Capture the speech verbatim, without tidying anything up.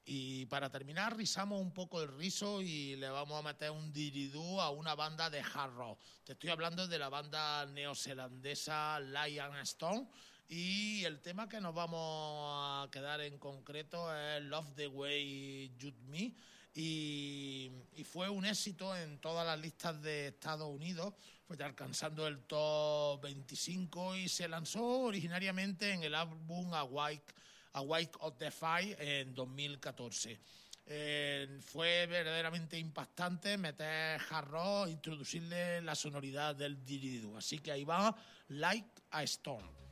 Y para terminar, rizamos un poco el rizo y le vamos a meter un diridú a una banda de hard rock. Te estoy hablando de la banda neozelandesa Lion Stone. Y el tema que nos vamos a quedar en concreto es Love the Way You Do Me. Y, y fue un éxito en todas las listas de Estados Unidos, fue alcanzando el top veinticinco y se lanzó originariamente en el álbum Awake, Awake of the Fire en dos mil catorce. Eh, fue verdaderamente impactante meter hard rock, introducirle la sonoridad del didgeridoo. Así que ahí va Like a Storm.